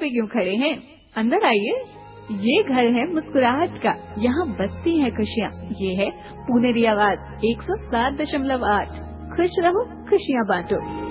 पे क्यों खड़े हैं, अंदर आइए। ये घर है मुस्कुराहट का, यहाँ बसती है खुशियाँ। ये है पुनेरी आवाज 107.8। खुश रहो, खुशियाँ बांटो।